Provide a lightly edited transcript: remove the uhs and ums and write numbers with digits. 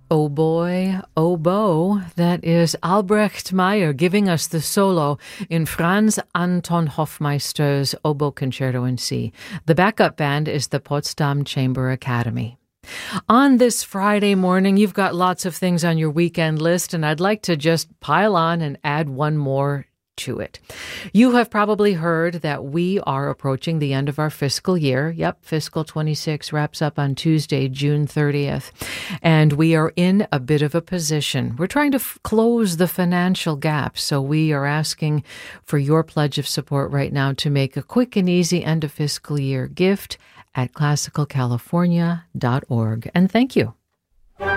Oh boy, oh boy, that is Albrecht Meyer giving us the solo in Franz Anton Hofmeister's Oboe Concerto in C. The backup band is the Potsdam Chamber Academy. On this Friday morning, you've got lots of things on your weekend list, and I'd like to just pile on and add one more to it. You have probably heard that we are approaching the end of our fiscal year. Yep, fiscal 26 wraps up on Tuesday, June 30th. And we are in a bit of a position. We're trying to close the financial gap. So we are asking for your pledge of support right now to make a quick and easy end of fiscal year gift at classicalcalifornia.org. And thank you.